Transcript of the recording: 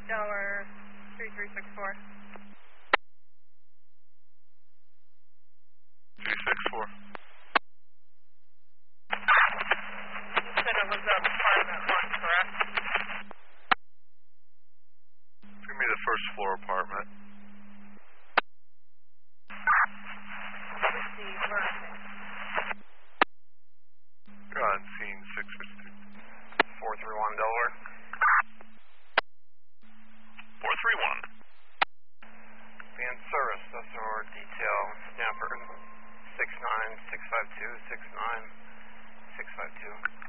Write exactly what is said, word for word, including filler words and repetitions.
Delaware three three six four. three six four. You said it was apartment one, correct? Give me the first floor apartment. Let's see, where are they? You're on scene six fifty-two. four three one Delaware. four three one. Van service, S R detail, Stanford, six nine six five two, six nine six five two.